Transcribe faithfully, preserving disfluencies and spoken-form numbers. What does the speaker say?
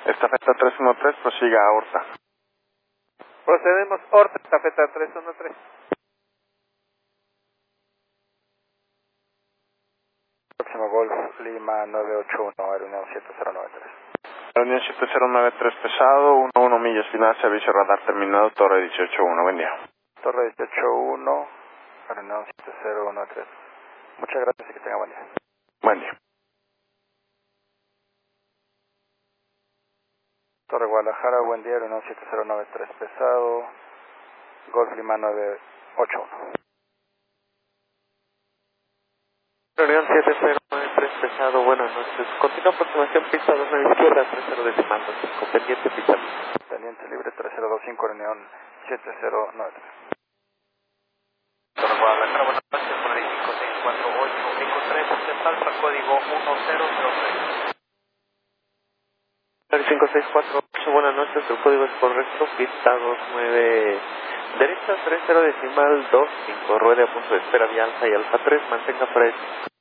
Estafeta tres uno tres, prosiga a Horta. Procedemos, Horta, estafeta tres uno tres. Próximo Golf, Lima nueve ocho uno, Aeroneón siete cero nueve tres. Aeroneón siete cero nueve tres pesado, uno uno millas final, servicio radar terminado, Torre dieciocho uno, buen día. Torre dieciocho uno, Aeroneón siete cero uno tres. Muchas gracias y que tenga buen día. Buen día. Torre Guadalajara, buen día, Aeroneón siete cero nueve tres pesado, Golf Lima nueve ocho uno. Reunión siete cero nueve tres pesado, buenas noches. Continúa aproximación pista dos nueve izquierda, tres cero decimal, con pendiente pista. Pendiente libre tres cero dos cinco, Reunión siete cero nueve tres. Torre Guadalajara, buenas noches, por ahí cinco seis cuatro ocho cinco tres, usted alfa, código uno cero cero tres. cinco seis cuatro ocho, buenas noches, el código es correcto, pista dos nueve, derecha tres cero decimal dos cinco, ruede a punto de espera de alfa y alfa tres, mantenga fresco.